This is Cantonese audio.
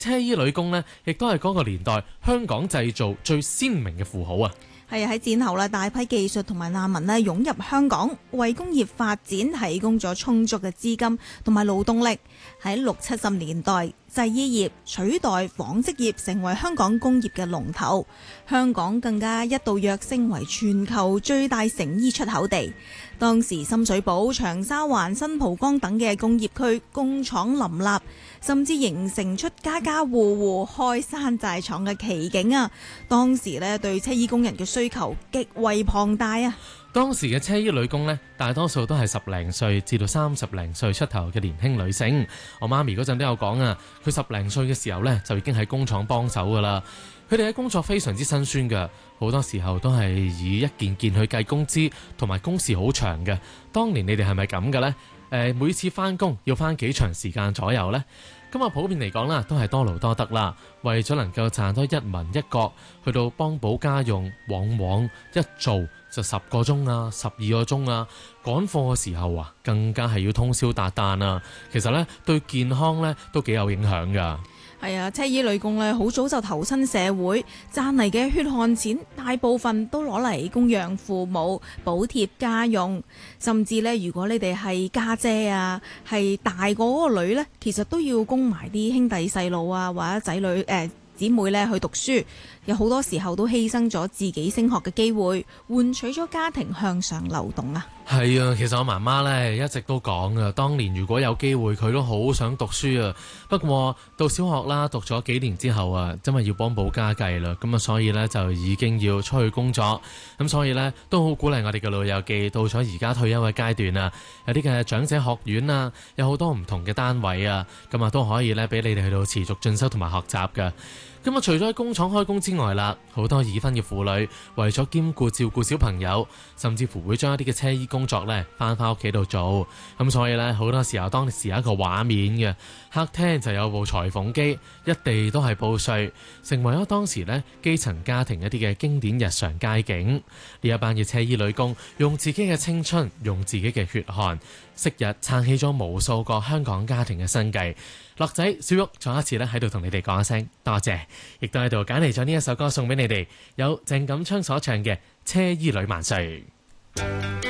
車衣女工呢，亦都係嗰個年代香港製造最鮮明嘅符號啊！ 係喺戰後啦，大批技術同埋難民呢湧入香港，為工業發展提供咗充足嘅資金同埋勞動力。喺60、70年代，製衣業取代紡織業成為香港工業嘅龍頭，香港更加一度躍升為全球最大成衣出口地。當時深水埗、長沙灣、新蒲崗等嘅工業區工廠林立，甚至形成出家家戶戶開山寨廠嘅奇景啊！當時呢，對車衣工人嘅需求極為龐大啊！ 當時嘅車衣女工呢，大多數都係10零歲至到30零歲出頭嘅年輕女性。我媽咪嗰陣都有講啊，佢10零歲嘅時候呢，就已經喺工廠幫手噶啦。佢哋嘅工作非常之辛酸嘅，好多時候都係以一件件去計工資，同埋工時好長嘅。當年你哋係咪咁嘅呢？每次返工要返幾長時間左右呢？咁啊，普遍嚟講啦，都係多勞多得啦。為咗能夠賺多一文一角，去到幫補家用，往往一做就10個鐘啊，12個鐘啊。趕貨嘅時候啊，更加係要通宵達旦啊。其實呢，對健康呢都幾有影響㗎。 係啊，車衣女工呢，好早就投身社會，賺嚟嘅血汗錢大部分都攞嚟供養父母、補貼家用，甚至呢，如果你哋係家姐啊，係大過嗰個女呢，其實都要供埋啲兄弟細路啊，或者仔女姊妹呢去讀書，有好多時候都犧牲咗自己升學嘅機會，換取咗家庭向上流動啊！ 係啊，其實我媽媽呢一直都講啊，當年如果有機會，佢都好想讀書啊。不過到小學啦，讀咗幾年之後啊，真係要幫補家計啦，咁啊，所以呢，就已經要出去工作。咁所以呢，都好鼓勵我哋嘅老友記，到咗而家退休嘅階段啊，有啲嘅長者學院啊，有好多唔同嘅單位啊，咁啊都可以呢，俾你哋去到持續進修同埋學習㗎。咁啊，除咗喺工廠開工之外啦，好多已婚嘅婦女為咗兼顧照顧小朋友，甚至乎會將一啲嘅車衣工作呢翻屋企度做。咁所以呢，好多時候當時有一個畫面嘅客廳就有部裁縫機，一地都係布碎，成為咗當時呢基層家庭一啲嘅經典日常街景。呢一班嘅車衣女工用自己嘅青春，用自己嘅血汗，昔日撐起咗無數個香港家庭嘅生計。樂仔、小玉再一次咧喺度同你哋講一聲多謝，亦都喺度揀嚟咗呢一首歌送俾你哋，有鄭錦昌所唱嘅《車衣女萬歲》。